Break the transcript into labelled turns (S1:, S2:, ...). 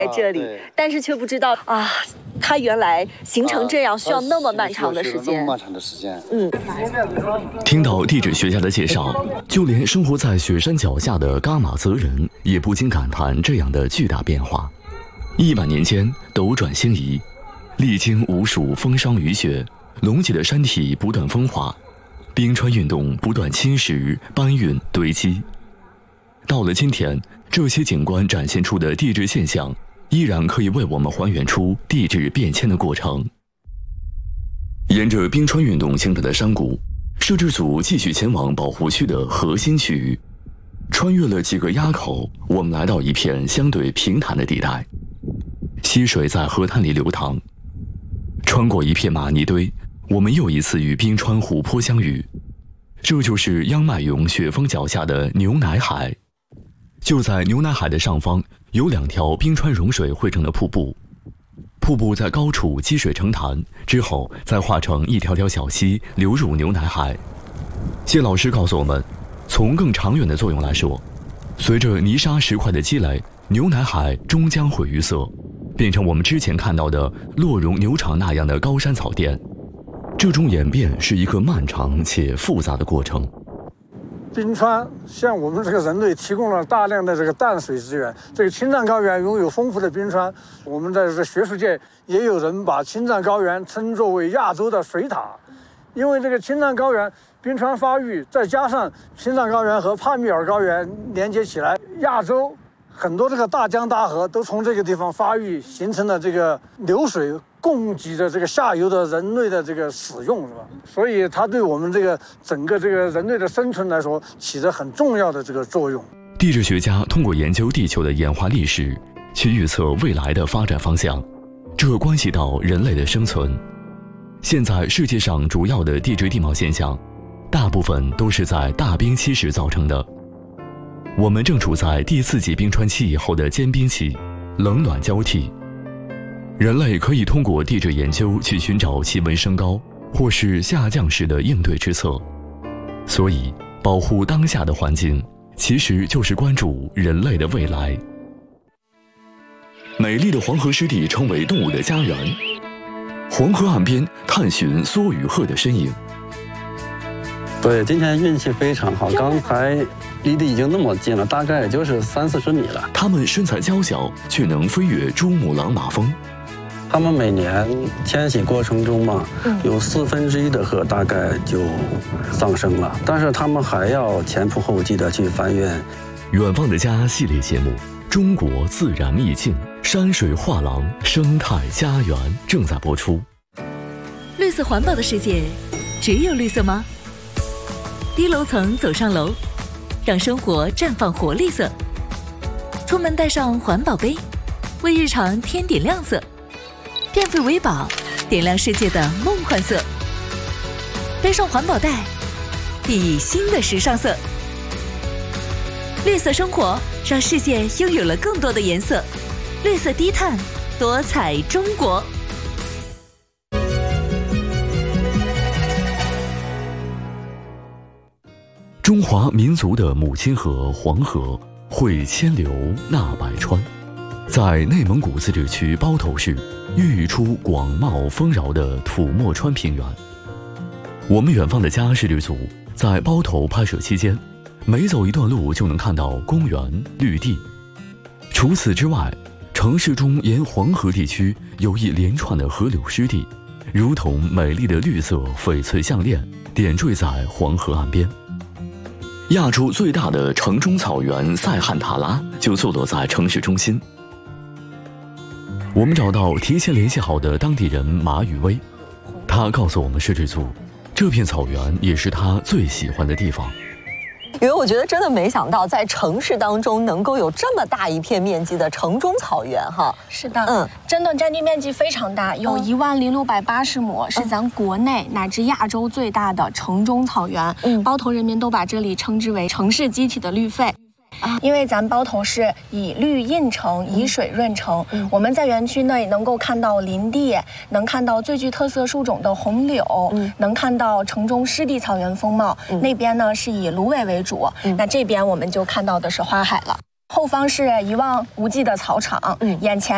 S1: 在这里，但是却不知道啊，它原来形成这样需要那么漫长的时间。
S2: 听到地质学家的介绍，就连生活在雪山脚下的噶玛泽人也不禁感叹这样的巨大变化。100年间斗转星移，历经无数风霜雨雪，隆起的山体不断风化，冰川运动不断侵蚀、搬运、堆积。到了今天，这些景观展现出的地质现象，依然可以为我们还原出地质变迁的过程。沿着冰川运动形成的山谷，摄制组继续前往保护区的核心区域。穿越了几个垭口，我们来到一片相对平坦的地带。溪水在河滩里流淌，穿过一片玛尼堆，我们又一次与冰川湖泊相遇。这就是央迈勇雪峰脚下的牛奶海。就在牛奶海的上方，有2条冰川融水汇成的瀑布。瀑布在高处积水成潭，之后再化成一条条小溪流入牛奶海。谢老师告诉我们，从更长远的作用来说，随着泥沙石块的积累，牛奶海终将会淤塞，变成我们之前看到的洛绒牛场那样的高山草甸。这种演变是一个漫长且复杂的过程。
S3: 冰川向我们这个人类提供了大量的这个淡水资源。这个青藏高原拥有丰富的冰川，我们在这个学术界也有人把青藏高原称作为亚洲的水塔，因为这个青藏高原冰川发育，再加上青藏高原和帕米尔高原连接起来，亚洲很多这个大江大河都从这个地方发育，形成了这个流水供给的这个下游的人类的这个使用，是吧？所以它对我们这个整个这个人类的生存来说，起着很重要的这个作用。
S2: 地质学家通过研究地球的演化历史，去预测未来的发展方向，这关系到人类的生存。现在世界上主要的地质地貌现象，大部分都是在大冰期时造成的。我们正处在第4纪冰川期以后的间冰期，冷暖交替。人类可以通过地质研究去寻找气温升高或是下降时的应对之策。所以，保护当下的环境，其实就是关注人类的未来。美丽的黄河湿地成为动物的家园，黄河岸边探寻梭与鹤的身影。
S4: 对，今天运气非常好，刚才离得已经那么近了，大概也就是30-40米了。
S2: 它们身材娇小，却能飞越珠穆朗玛峰。
S4: 它们每年迁徙过程中嘛，有1/4的鹤大概就丧生了，但是它们还要前仆后继的去繁衍。
S2: 远方的家系列节目，中国自然秘境，山水画廊，生态家园正在播出。
S5: 绿色环保的世界，只有绿色吗？低楼层走上楼，让生活绽放活力色。出门带上环保杯，为日常添点亮色。变废为宝，点亮世界的梦幻色。背上环保袋，熠熠新的时尚色。绿色生活让世界拥有了更多的颜色。绿色低碳，多彩中国。
S2: 中华民族的母亲河黄河汇千流纳百川，在内蒙古自治区包头市孕育出广袤丰饶的土默川平原。我们远方的家视剧组在包头拍摄期间，每走一段路就能看到公园绿地。除此之外，城市中沿黄河地区有一连串的河流湿地，如同美丽的绿色翡翠项链点缀在黄河岸边。亚洲最大的城中草原塞罕塔拉就坐落在城市中心。我们找到提前联系好的当地人马宇威，他告诉我们摄制组，这片草原也是他最喜欢的地方。
S1: 因为我觉得真的没想到，在城市当中能够有这么大一片面积的城中草原哈。
S6: 是的，真的占地面积非常大，有10680亩，是咱国内乃至亚洲最大的城中草原。包头人民都把这里称之为城市机体的绿肺。因为咱包头是以绿印城，以水润城。我们在园区内能够看到林地，能看到最具特色树种的红柳，能看到城中湿地草原风貌。那边呢是以芦苇为主，那这边我们就看到的是花海了。后方是一望无际的草场，眼前